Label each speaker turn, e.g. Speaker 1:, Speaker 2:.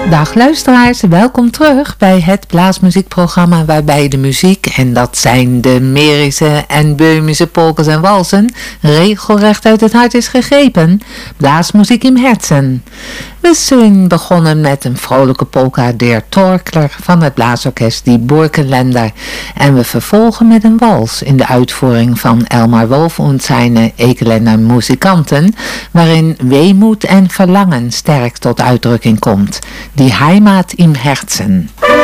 Speaker 1: Dag luisteraars, welkom terug bij het blaasmuziekprogramma waarbij de muziek, en dat zijn de Mährische en Böhmische polkas en walsen, regelrecht uit het hart is gegrepen. Blaasmuziek im Herzen. We zijn begonnen met een vrolijke polka der Torkler van het blaasorkest Die Burgenländer. En we vervolgen met een wals in de uitvoering van Elmar Wolf en zijn Ekeländer muzikanten, waarin weemoed en verlangen sterk tot uitdrukking komt. Die Heimat im Herzen.